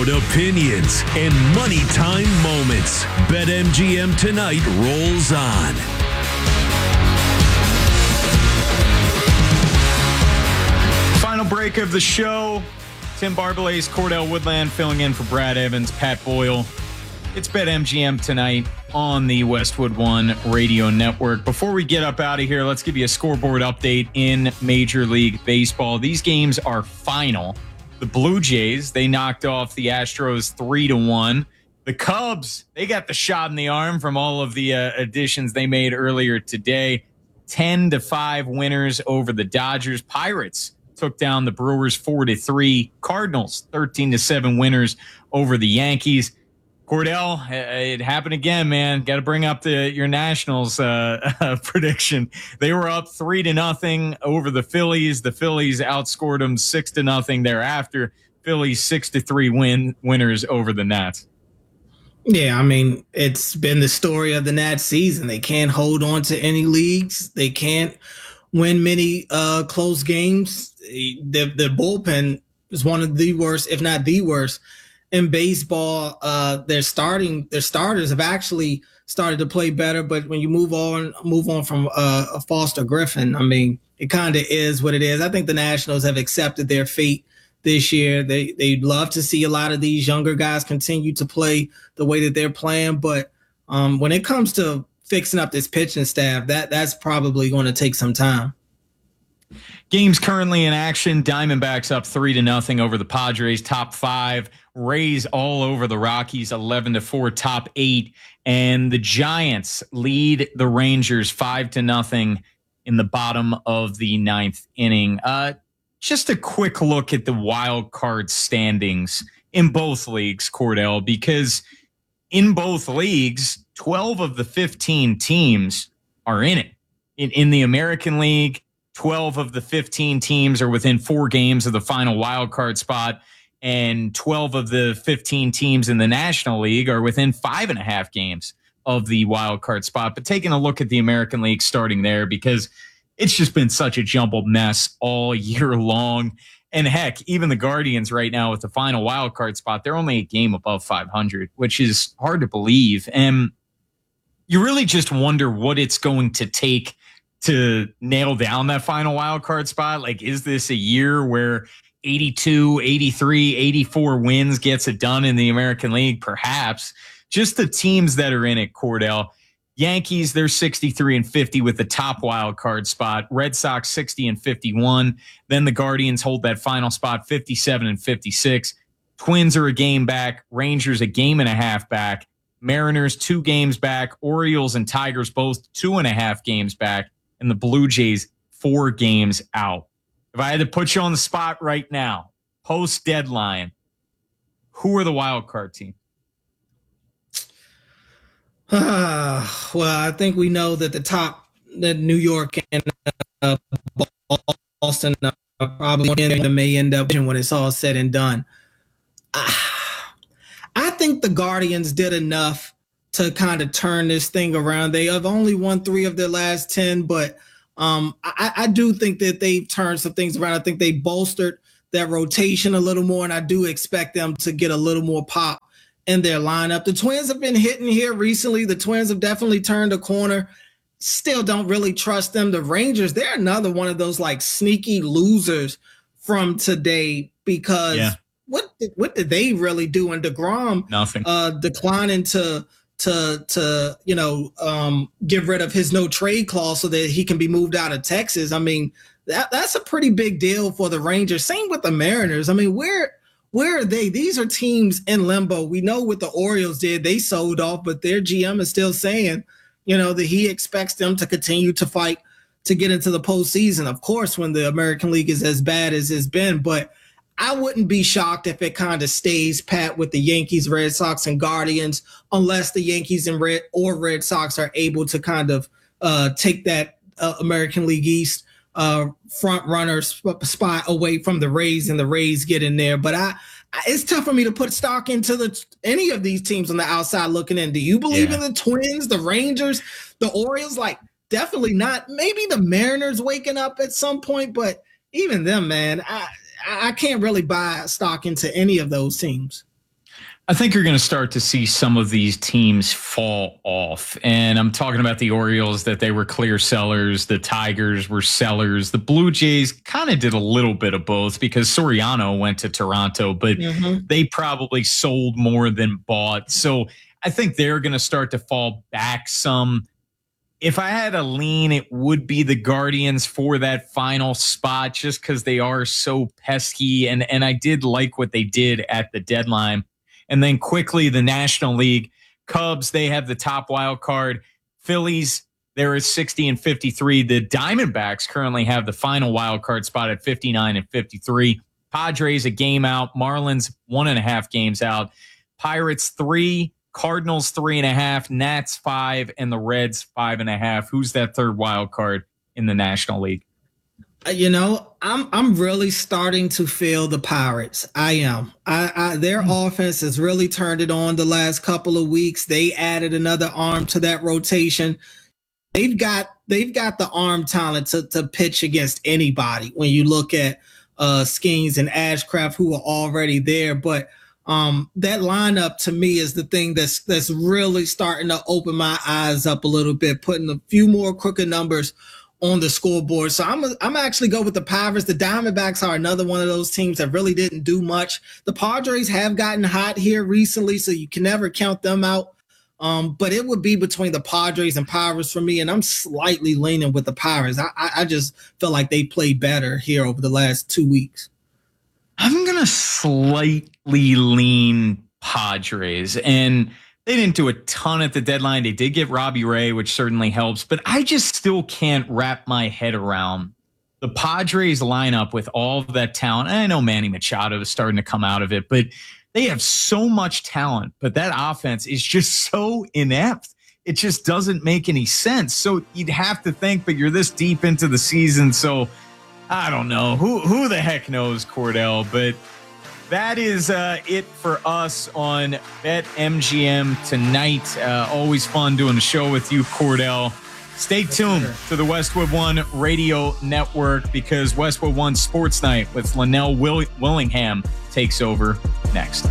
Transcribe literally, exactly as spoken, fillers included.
Loud opinions and money time moments. BetMGM Tonight rolls on. Final break of the show. Tim Barbalace, Cordell Woodland filling in for Brad Evans, Pat Boyle. It's BetMGM Tonight on the Westwood One Radio Network. Before we get up out of here, let's give you a scoreboard update in Major League Baseball. These games are final. The Blue Jays, they knocked off the Astros three to one. The Cubs, they got the shot in the arm from all of the uh, additions they made earlier today. ten to five winners over the Dodgers. Pirates took down the Brewers four to three. Cardinals thirteen to seven winners over the Yankees. Cordell, it happened again, man. Got to bring up the your Nationals uh, uh, prediction. They were up three to nothing over the Phillies. The Phillies outscored them six to nothing thereafter. Phillies six to three win winners over the Nats. Yeah, I mean, it's been the story of the Nats season. They can't hold on to any leagues. They can't win many uh, close games. The the bullpen is one of the worst, if not the worst. In baseball, uh, their starting their starters have actually started to play better. But when you move on, move on from uh, a Foster Griffin, I mean, it kind of is what it is. I think the Nationals have accepted their fate this year. They they'd love to see a lot of these younger guys continue to play the way that they're playing. But um, when it comes to fixing up this pitching staff, that that's probably going to take some time. Games currently in action. Diamondbacks up three to nothing over the Padres. Top five. Rays all over the Rockies, eleven to four. Top eight, and the Giants lead the Rangers five to nothing in the bottom of the ninth inning. Uh, just a quick look at the wild card standings in both leagues, Cordell, because in both leagues, twelve of the fifteen teams are in it. In in the American League, twelve of the fifteen teams are within four games of the final wild card spot, and twelve of the fifteen teams in the National League are within five and a half games of the wild card spot. But taking a look at the American League starting there, because it's just been such a jumbled mess all year long. And heck, even the Guardians right now with the final wild card spot, they're only a game above five hundred, which is hard to believe. And you really just wonder what it's going to take to nail down that final wild card spot. Like, is this a year where eighty-two, eighty-three, eighty-four wins gets it done in the American League? Perhaps. Just the teams that are in it, Cordell. Yankees, they're sixty-three and fifty with the top wild card spot. Red Sox sixty and fifty-one. Then the Guardians hold that final spot fifty-seven and fifty-six. Twins are a game back. Rangers a game and a half back. Mariners two games back. Orioles and Tigers both two and a half games back. And the Blue Jays four games out. If I had to put you on the spot right now, post deadline, who are the wild card team? Uh, well, I think we know that the top, that New York and uh, Boston uh, probably may end up when it's all said and done. Uh, I think the Guardians did enough to kind of turn this thing around. They have only won three of their last ten, but um, I, I do think that they've turned some things around. I think they bolstered their rotation a little more, and I do expect them to get a little more pop in their lineup. The Twins have been hitting here recently. The Twins have definitely turned a corner. Still don't really trust them. The Rangers, they're another one of those like sneaky losers from today, because yeah. what did, what did they really do? And DeGrom Nothing. Uh, declining to to to you know um, get rid of his no trade clause so that he can be moved out of Texas. I mean, that that's a pretty big deal for the Rangers. Same with the Mariners. I mean, where where are they? These are teams in limbo. We know what the Orioles did. They sold off, but their G M is still saying, you know, that he expects them to continue to fight to get into the postseason. Of course, when the American League is as bad as it's been, but I wouldn't be shocked if it kind of stays pat with the Yankees, Red Sox, and Guardians, unless the Yankees and Red or Red Sox are able to kind of uh, take that uh, American League East uh, front runner sp- spot away from the Rays, and the Rays get in there. But I, I, it's tough for me to put stock into the any of these teams on the outside looking in. Do you believe yeah. in the Twins, the Rangers, the Orioles? Like, definitely not. Maybe the Mariners waking up at some point, but even them, man, I, I can't really buy stock into any of those teams. I think you're going to start to see some of these teams fall off. And I'm talking about the Orioles, that they were clear sellers. The Tigers were sellers. The Blue Jays kind of did a little bit of both because Soriano went to Toronto, but mm-hmm. they probably sold more than bought. So I think they're going to start to fall back some. If I had a lean, it would be the Guardians for that final spot just because they are so pesky. And, and I did like what they did at the deadline. And then quickly, the National League, Cubs, they have the top wild card. Phillies, they're at sixty and fifty-three. The Diamondbacks currently have the final wild card spot at fifty-nine and fifty-three. Padres, a game out. Marlins, one and a half games out. Pirates, three. Cardinals, three and a half. Nats, five. And the Reds, five and a half. Who's that third wild card in the National League? You know, I'm I'm really starting to feel the Pirates. I am. I, I their mm. offense has really turned it on the last couple of weeks. They added another arm to that rotation. They've got they've got the arm talent to to pitch against anybody. When you look at uh, Skeens and Ashcraft, who are already there, but um, that lineup to me is the thing that's that's really starting to open my eyes up a little bit, putting a few more crooked numbers on the scoreboard. So I'm I'm actually go with the Pirates. The Diamondbacks are another one of those teams that really didn't do much. The Padres have gotten hot here recently, so you can never count them out. Um, but it would be between the Padres and Pirates for me, and I'm slightly leaning with the Pirates. I, I, I just feel like they played better here over the last two weeks. I'm going to slightly lean Padres, and they didn't do a ton at the deadline. They did get Robbie Ray, which certainly helps, but I just still can't wrap my head around the Padres lineup with all of that talent. And I know Manny Machado is starting to come out of it, but they have so much talent, but that offense is just so inept. It just doesn't make any sense. So you'd have to think, but you're this deep into the season. So I don't know who, who the heck knows, Cordell, but that is uh, it for us on BetMGM tonight. Uh, always fun doing the show with you, Cordell. Stay tuned to the Westwood One Radio Network because Westwood One Sports Night with Linnell Will- Willingham takes over next.